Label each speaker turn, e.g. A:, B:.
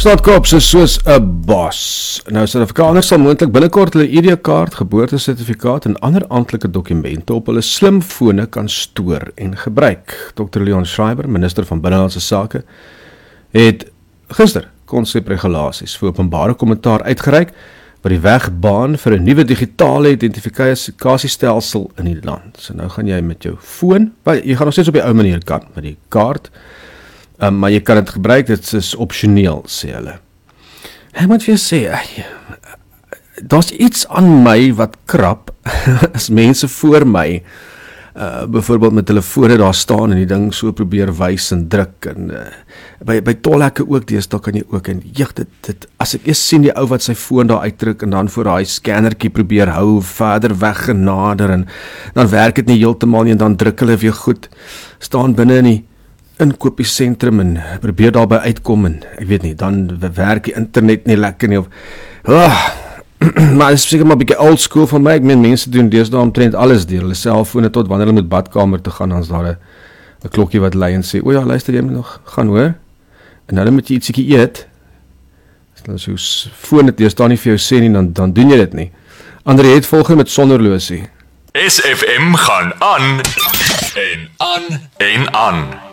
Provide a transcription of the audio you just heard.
A: Stad-Kaap is soos 'n bos. Nou, Suid-Afrikaners sal moontlik binnekort hulle ID-kaart, geboortesertifikaat en ander amptelike dokumente op hulle slimfone kan stoor en gebruik. Dr. Leon Schreiber, minister van Binnelandse Sake, het gister konsepregulasies vir openbare kommentaar uitgereik wat die weg baan vir 'n nuwe digitale identifikasiestelsel in die land. So nou gaan jy met jou foon, jy gaan nog steeds op die ou manier kan, met die kaart, maar jy kan dit gebruik, dit is opsioneel, sê hulle. Ek moet vir jou sê, daar's iets aan my wat krap, as mense voor my, byvoorbeeld met telefone daar staan en die ding so probeer wys en druk, en by tolhekke ook deesdae kan jy ook, en dit, as ek eers sien die ou wat sy foon daar uitdruk, en dan voor daai scannertjie probeer hou, verder weggenader, en dan werk dit nie heeltemal nie, en dan druk hulle weer goed, staan binne in die inkopiesentrum en probeer daarby uitkom, en ek weet nie, dan werk die internet nie lekker nie, of, maar dit is seker maar 'n bietjie old school van my, ek meen mense doen deesdae omtrent alles deur hulle selfone tot wanneer hulle moet badkamer te gaan, dan is daar 'n klokkie wat lui en sê, o ja, luister, jy moet nog gaan hoor, en dan moet jy ietsiekie eet, as jou foon het deesdae nie vir jou sê nie, dan doen jy dit nie. Andre het volgende met sonderlosie.
B: SFM gaan aan en aan en aan.